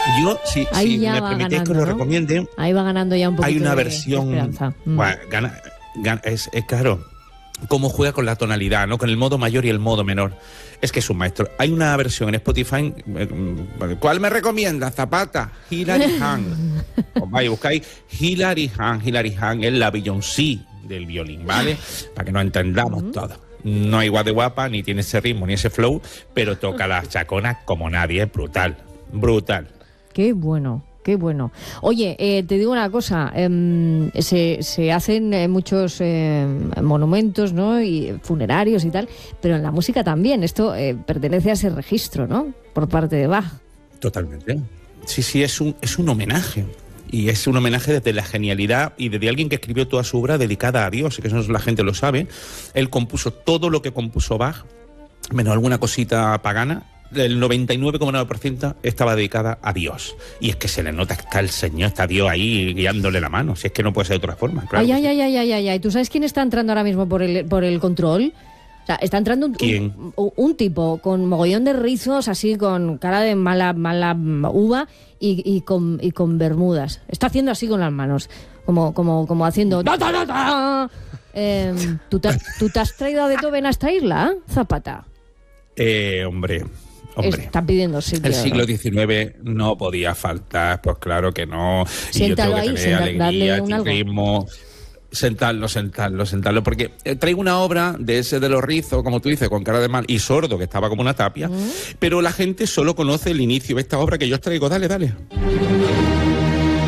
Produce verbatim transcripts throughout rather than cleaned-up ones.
Yo, si, si me permitís que lo ¿no? recomiende... Ahí va ganando ya un poquito Hay una de versión... esperanza. Mm. Bueno, gana, gana, es, es claro, cómo juega con la tonalidad, ¿no? Con el modo mayor y el modo menor. Es que es un maestro. Hay una versión en Spotify... ¿Cuál me recomienda? Zapata, Hilary Hahn. Os vais y buscáis Hilary Hahn. Hilary Hahn es la Beyoncé del violín, ¿vale? Para que nos entendamos uh-huh. todos. No igual de guapa, ni tiene ese ritmo, ni ese flow, pero toca las chaconas como nadie. Es brutal, brutal. Qué bueno, qué bueno. Oye, eh, te digo una cosa, eh, se, se hacen eh, muchos eh, monumentos, ¿no? Y funerarios y tal, pero en la música también. Esto eh, pertenece a ese registro, ¿no? Por parte de Bach. Totalmente. Sí, sí, es un, es un homenaje. Y es un homenaje desde la genialidad y desde alguien que escribió toda su obra dedicada a Dios, y que eso la gente lo sabe. Él compuso todo lo que compuso Bach, menos alguna cosita pagana. El noventa y nueve coma nueve por ciento estaba dedicada a Dios. Y es que se le nota que está el Señor, está Dios ahí guiándole la mano. Si es que no puede ser de otra forma. Claro ay, ay, sí. ay, ay, ay, ay, ay. ¿Tú sabes quién está entrando ahora mismo por el, por el control? O sea, está entrando un, un, un, un tipo con mogollón de rizos, así con cara de mala, mala uva y, y, con, y con bermudas. Está haciendo así con las manos, como, como, como haciendo... ¡Da, da, da, da! Eh, ¿tú, te, ¿Tú te has traído a Beethoven a esta isla, Zapata? Eh, hombre... Hombre, está pidiendo sitio. El siglo diecinueve no podía faltar, pues claro que no. Siéntalo y yo tengo que ahí, tener alegría, un ritmo. Sentarlo, sentarlo, sentarlo, porque traigo una obra de ese de los rizos, como tú dices, con cara de mal y sordo, que estaba como una tapia, mm. pero la gente solo conoce el inicio de esta obra que yo os traigo. Dale, dale.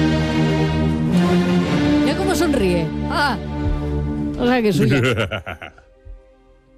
Mira cómo sonríe. Ah, o sea que es suya.